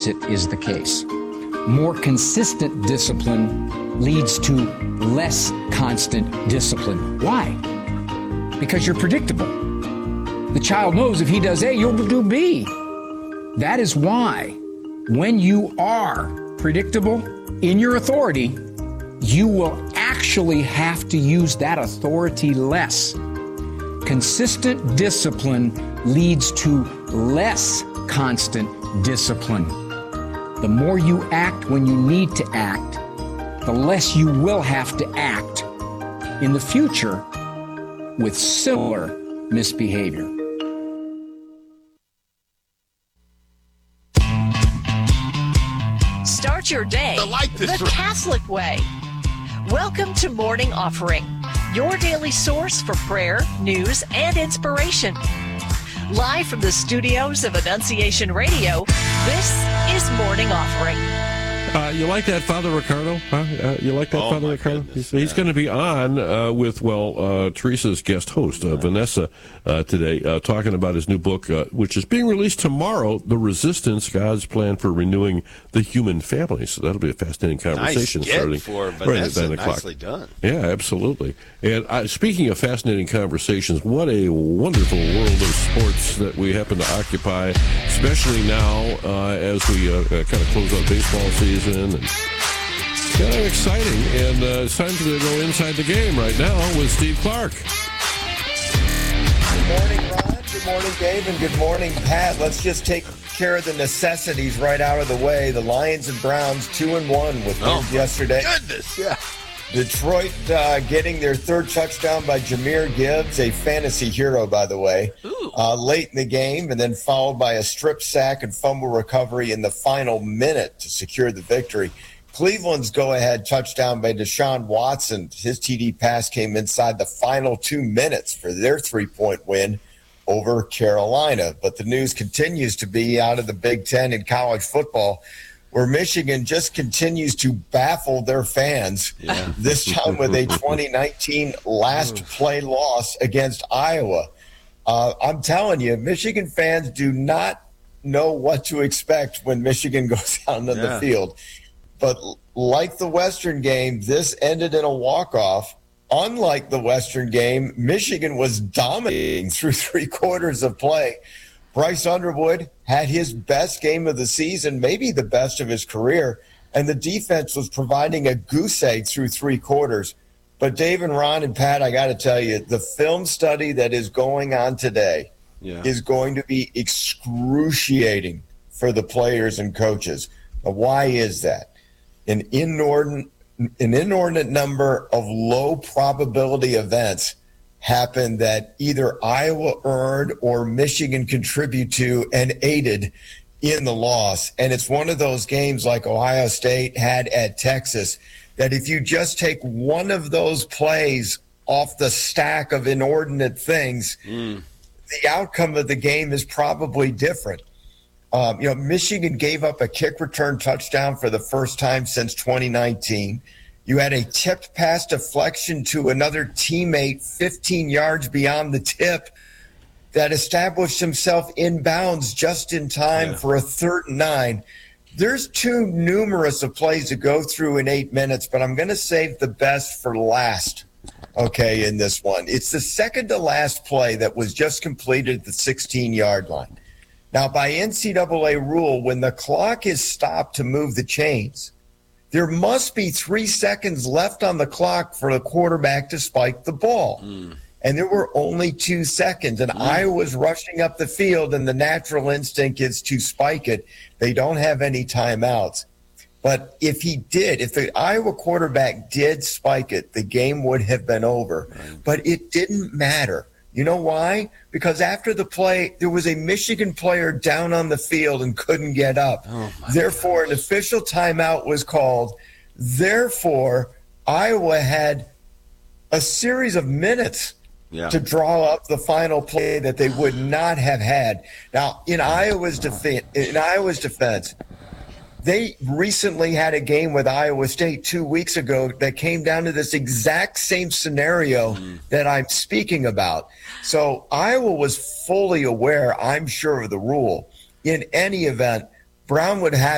opposite is the case. More consistent discipline leads to less constant discipline. Why? Because you're predictable. The child knows if he does A, you'll do B. That is why when you are predictable in your authority, you will actually have to use that authority less. Consistent discipline leads to less constant discipline. The more you act when you need to act, the less you will have to act in the future with similar misbehavior. Start your day the Catholic way. Welcome to Morning Offering, your daily source for prayer, news, and inspiration. Live from the studios of Annunciation Radio, this is Morning Offering. You like that, Father Ricardo? Huh? You like that, Father Ricardo? He's going to be on with, Teresa's guest host, Vanessa, today, talking about his new book, which is being released tomorrow, The Resistance, God's Plan for Renewing the Human Family. So that'll be a fascinating conversation. Nice starting for Vanessa, right at 10 o'clock. Nicely done. Yeah, absolutely. And speaking of fascinating conversations, what a wonderful world of sports that we happen to occupy, especially now as we kind of close out baseball season. And kind of exciting. And it's time to go inside the game right now with Steve Clark. Good morning, Ron. Good morning, Dave. And good morning, Pat. Let's just take care of the necessities right out of the way. The Lions and Browns 2-1 with wins yesterday. Goodness, yeah. Detroit getting their third touchdown by Jahmyr Gibbs, a fantasy hero, by the way, late in the game, and then followed by a strip sack and fumble recovery in the final minute to secure the victory. Cleveland's go-ahead touchdown by Deshaun Watson. His TD pass came inside the final 2 minutes for their 3-point win over Carolina. But the news continues to be out of the Big Ten in college football, where Michigan just continues to baffle their fans, this time with a 2019 last play loss against Iowa. I'm telling you, Michigan fans do not know what to expect when Michigan goes out on the field. But like the Western game, this ended in a walk-off. Unlike the Western game, Michigan was dominating through 3 quarters of play. Bryce Underwood had his best game of the season, maybe the best of his career, and the defense was providing a goose egg through 3 quarters. But Dave and Ron and Pat, I got to tell you, the film study that is going on today is going to be excruciating for the players and coaches. Now, why is that? An inordinate number of low probability events happened that either Iowa earned or Michigan contributed to and aided in the loss. And it's one of those games like Ohio State had at Texas that if you just take one of those plays off the stack of inordinate things, the outcome of the game is probably different. Michigan gave up a kick return touchdown for the first time since 2019. You had a tipped pass deflection to another teammate 15 yards beyond the tip that established himself inbounds just in time for a 3rd and 9. There's too numerous of plays to go through in 8 minutes, but I'm going to save the best for last, in this one. It's the second to last play that was just completed at the 16-yard line. Now, by NCAA rule, when the clock is stopped to move the chains, there must be 3 seconds left on the clock for the quarterback to spike the ball. And there were only 2 seconds. And Iowa was rushing up the field, and the natural instinct is to spike it. They don't have any timeouts. But if the Iowa quarterback did spike it, the game would have been over. But it didn't matter. You know why? Because after the play, there was a Michigan player down on the field and couldn't get up. Therefore, an official timeout was called. Therefore, Iowa had a series of minutes to draw up the final play that they would not have had. Now, in Iowa's defense, they recently had a game with Iowa State 2 weeks ago that came down to this exact same scenario that I'm speaking about. So Iowa was fully aware, I'm sure, of the rule. In any event, Brown would have